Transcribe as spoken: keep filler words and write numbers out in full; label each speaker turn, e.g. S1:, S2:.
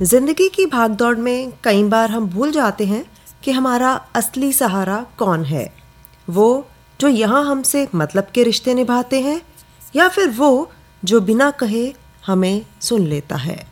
S1: जिंदगी की भागदौड़ में कई बार हम भूल जाते हैं कि हमारा असली सहारा कौन है। वो जो यहाँ हमसे मतलब के रिश्ते निभाते हैं, या फिर वो जो बिना कहे हमें सुन लेता है।